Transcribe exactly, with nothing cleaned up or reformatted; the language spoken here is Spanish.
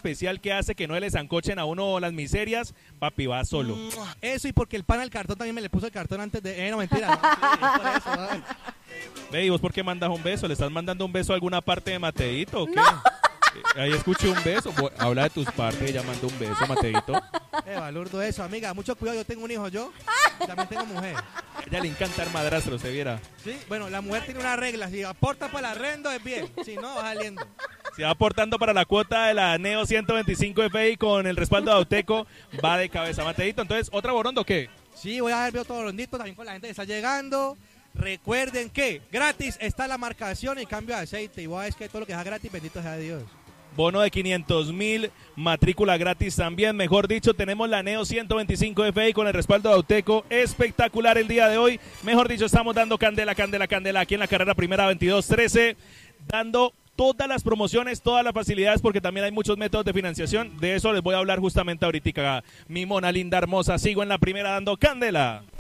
especial que hace que no les ancochen a uno las miserias, papi, va solo. Eso, y porque el pan al cartón también me le puso el cartón antes de... Eh, no, mentira. No, sí, por eso, ¿no? Ve, ¿y vos por qué mandas un beso? ¿Le estás mandando un beso a alguna parte de Mateito o qué? No. Eh, Ahí escuché un beso. Bo- Habla de tus partes, ella mandó un beso, Mateito. Eh, balurdo eso, amiga. Mucho cuidado, yo tengo un hijo yo. También tengo mujer. A ella le encanta el madrastro, se viera. Sí, bueno, la mujer tiene una regla. Si aporta para el arrendo es bien. Si no, va saliendo. Se va aportando para la cuota de la Neo ciento veinticinco F I con el respaldo de Auteco. Va de cabeza, Mateito. Entonces, ¿otra Borondo o qué? Sí, voy a dar video todo rondito también con la gente que está llegando. Recuerden que gratis está la marcación y cambio de aceite. Igual es que todo lo que sea gratis, bendito sea Dios. Bono de quinientos mil, matrícula gratis también. Mejor dicho, tenemos la Neo ciento veinticinco F I con el respaldo de Auteco. Espectacular el día de hoy. Mejor dicho, estamos dando candela, candela, candela aquí en la carrera primera veintidós trece. Dando todas las promociones, todas las facilidades, porque también hay muchos métodos de financiación. De eso les voy a hablar justamente ahorita. Mi mona linda, hermosa. Sigo en la primera dando candela.